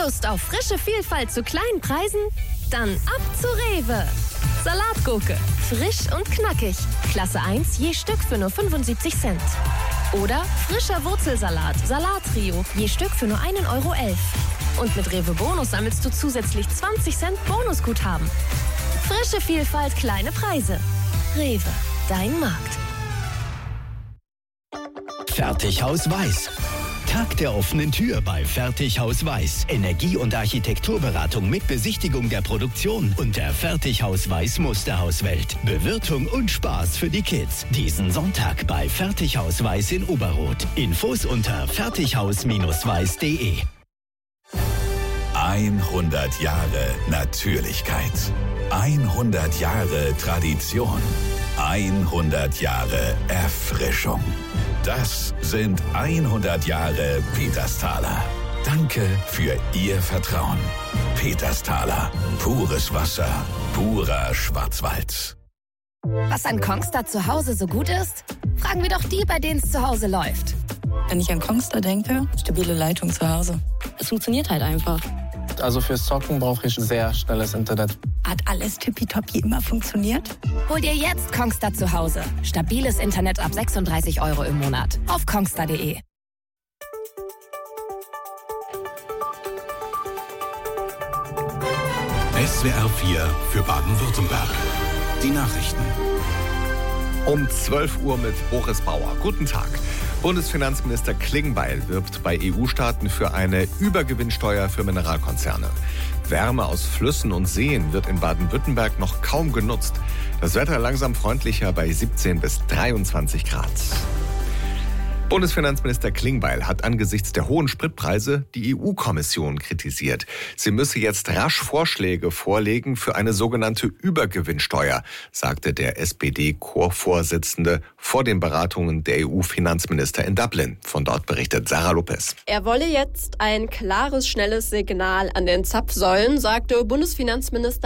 Lust auf frische Vielfalt zu kleinen Preisen? Dann ab zu Rewe. Salatgurke, frisch und knackig. Klasse 1 je Stück für nur 75 Cent. Oder frischer Wurzelsalat, Salattrio, je Stück für nur 1,11 Euro. Und mit Rewe Bonus sammelst du zusätzlich 20 Cent Bonusguthaben. Frische Vielfalt, kleine Preise. Rewe, dein Markt. Fertighaus Weiß. Tag der offenen Tür bei Fertighaus Weiß. Energie- und Architekturberatung mit Besichtigung der Produktion und der Fertighaus Weiß Musterhauswelt. Bewirtung und Spaß für die Kids. Diesen Sonntag bei Fertighaus Weiß in Oberroth. Infos unter fertighaus-weiß.de. 100 Jahre Natürlichkeit. 100 Jahre Tradition. 100 Jahre Erfrischung. Das sind 100 Jahre Petersthaler. Danke für Ihr Vertrauen. Petersthaler. Pures Wasser. Purer Schwarzwald. Was an Kongstar zu Hause so gut ist? Fragen wir doch die, bei denen es zu Hause läuft. Wenn ich an Kongstar denke, stabile Leitung zu Hause. Es funktioniert halt einfach. Also fürs Zocken brauche ich sehr schnelles Internet. Hat alles tippitoppi immer funktioniert? Hol dir jetzt Kongstar zu Hause. Stabiles Internet ab 36 € im Monat. Auf kongstar.de. SWR 4 für Baden-Württemberg. Die Nachrichten. Um 12 Uhr mit Boris Bauer. Guten Tag. Bundesfinanzminister Klingbeil wirbt bei EU-Staaten für eine Übergewinnsteuer für Mineralkonzerne. Wärme aus Flüssen und Seen wird in Baden-Württemberg noch kaum genutzt. Das Wetter langsam freundlicher bei 17 bis 23 Grad. Bundesfinanzminister Klingbeil hat angesichts der hohen Spritpreise die EU-Kommission kritisiert. Sie müsse jetzt rasch Vorschläge vorlegen für eine sogenannte Übergewinnsteuer, sagte der SPD-Chorvorsitzende vor den Beratungen der EU-Finanzminister in Dublin. Von dort berichtet Sarah Lopez. Er wolle jetzt ein klares, schnelles Signal an den Zapfsäulen, sagte Bundesfinanzminister